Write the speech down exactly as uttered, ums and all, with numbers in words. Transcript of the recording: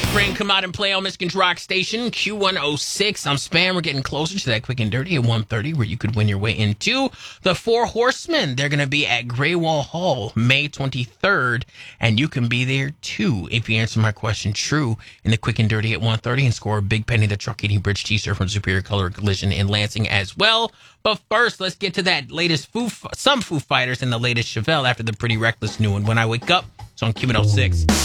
Offspring, come out and play on Michigan's Rock Station, Q one oh six. I'm Spam. We're getting closer to that quick and dirty at one thirty, where you could win your way into the Four Horsemen. They're going to be at Graywall Hall May twenty-third, and you can be there too if you answer my question true in the quick and dirty at one thirty and score a Big Penny the Truck Eating Bridge T-shirt from Superior Color Collision in Lansing as well. But first, let's get to that latest Foo, some Foo Fighters and the latest Chevelle after the Pretty Reckless new one. When I Wake Up, it's on Q one oh six.